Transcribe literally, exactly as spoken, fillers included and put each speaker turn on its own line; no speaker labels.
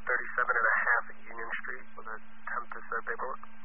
thirty-seven and a half at Union Street with a temp to set paperwork.